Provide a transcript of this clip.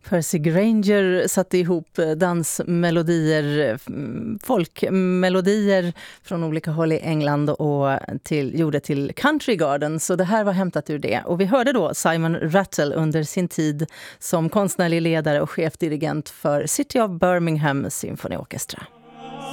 Percy Grainger satte ihop dansmelodier, folkmelodier från olika håll i England och gjorde till Country Garden. Så det här var hämtat ur det. Och vi hörde då Simon Rattle under sin tid som konstnärlig ledare och chefdirigent för City of Birmingham Symphony Orchestra.